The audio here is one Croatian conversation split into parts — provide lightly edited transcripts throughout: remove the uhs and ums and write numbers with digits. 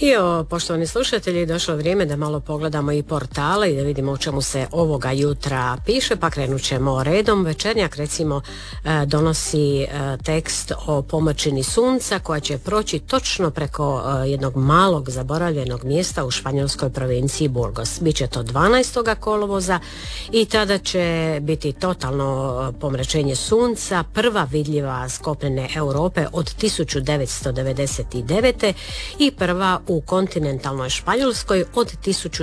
Poštovani slušatelji, došlo je vrijeme da malo pogledamo i portale i da vidimo o čemu se ovoga jutra piše, pa krenut ćemo redom. Večernjak recimo donosi tekst o pomoćini sunca koja će proći točno preko jednog malog zaboravljenog mjesta u španjolskoj provinciji Burgos. Biće to 12. kolovoza i tada će biti totalno pomračenje sunca, prva vidljiva s kopnene Europe od 1999. i prva u kontinentalnoj Španjolskoj od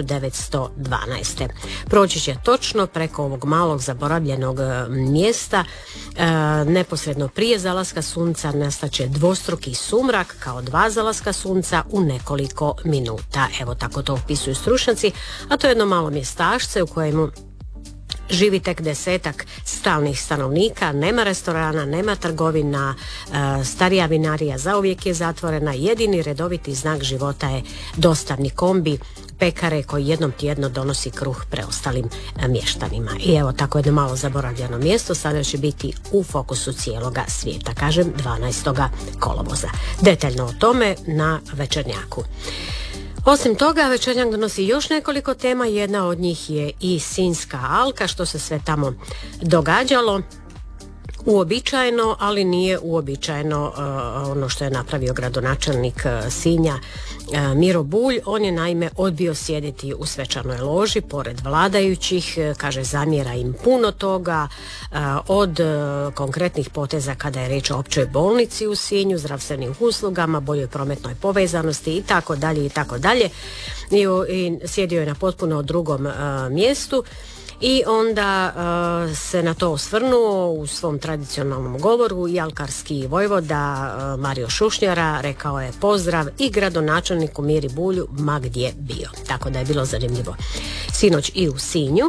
1912. Proći će točno preko ovog malog zaboravljenog mjesta. Neposredno prije zalaska sunca nastaće dvostruki sumrak kao dva zalaska sunca u nekoliko minuta. Evo tako to opisuju stručnjaci, a to je jedno malo mjestašce u kojemu živi tek 10-ak stalnih stanovnika, nema restorana, nema trgovina, starija vinarija zauvijek je zatvorena, jedini redoviti znak života je dostavni kombi pekare koji jednom tjedno donosi kruh preostalim mještanima. I evo tako jedno malo zaboravljeno mjesto sada će biti u fokusu cijeloga svijeta, kažem 12. kolovoza. Detaljno o tome na Večernjaku. Osim toga, Večernjak donosi još nekoliko tema, jedna od njih je i Sinjska alka, što se sve tamo događalo. Uobičajeno, ali nije uobičajeno ono što je napravio gradonačelnik Sinja Miro Bulj. On je naime odbio sjediti u svečanoj loži pored vladajućih, kaže zamjera im puno toga, od konkretnih poteza kada je riječ o općoj bolnici u Sinju, zdravstvenim uslugama, boljoj prometnoj povezanosti i tako dalje i tako dalje. I sjedio je na potpuno drugom mjestu. I onda se na to osvrnuo u svom tradicionalnom govoru i alkarski vojvoda Mario Šušnjara, rekao je pozdrav i gradonačelniku Miri Bulju ma gdje bio. Tako da je bilo zanimljivo sinoć i u Sinju.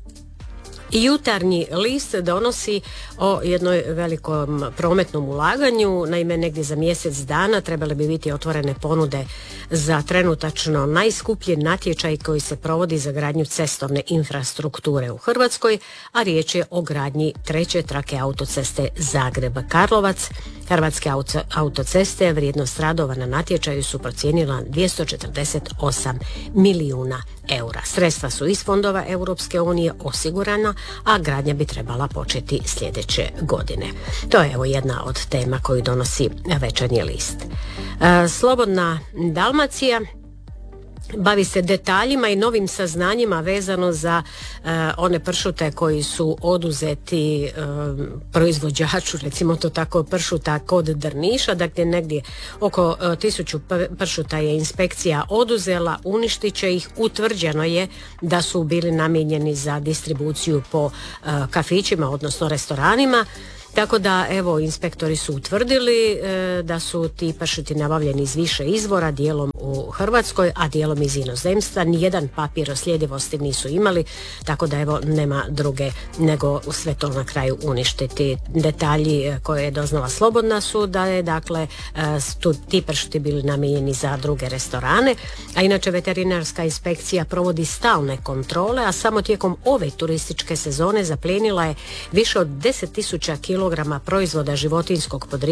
Jutarnji list donosi o jednoj velikom prometnom ulaganju. Naime, negdje za mjesec dana trebale bi biti otvorene ponude za trenutačno najskuplji natječaj koji se provodi za gradnju cestovne infrastrukture u Hrvatskoj, a riječ je o gradnji treće trake autoceste Zagreb-Karlovac. Hrvatske autoceste vrijednost radova na natječaju su procijenila 248 milijuna eura. Sredstva su iz fondova Europske unije osigurana, a gradnja bi trebala početi sljedeće godine. To je evo jedna od tema koju donosi Večernji list. Slobodna Dalmacija bavi se detaljima i novim saznanjima vezano za one pršute koji su oduzeti proizvođaču, recimo to tako, pršuta kod Drniša. Dakle, negdje oko 1000 pršuta je inspekcija oduzela, uništit će ih. Utvrđeno je da su bili namijenjeni za distribuciju po kafićima, odnosno restoranima. Tako da, evo, inspektori su utvrdili da su ti pršuti nabavljeni iz više izvora, dijelom u Hrvatskoj, a dijelom iz inozemstva. Nijedan papir o sljedivosti nisu imali, tako da, evo, nema druge nego sve to na kraju uništiti. Detalji koje je doznala Slobodna su da je, dakle, ti pršuti bili namijenjeni za druge restorane, a inače veterinarska inspekcija provodi stalne kontrole, a samo tijekom ove turističke sezone zaplijenila je više od 10.000 kilograma proizvoda životinjskog podrijetla